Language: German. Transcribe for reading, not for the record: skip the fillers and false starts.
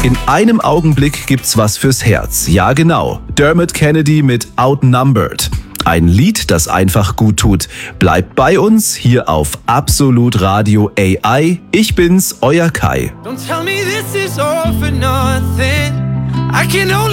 In einem Augenblick gibt's was fürs Herz. Ja, genau. Dermot Kennedy mit Outnumbered. Ein Lied, das einfach gut tut. Bleibt bei uns hier auf Absolut Radio AI. Ich bin's, euer Kai. Don't tell me this is all for nothing. I can only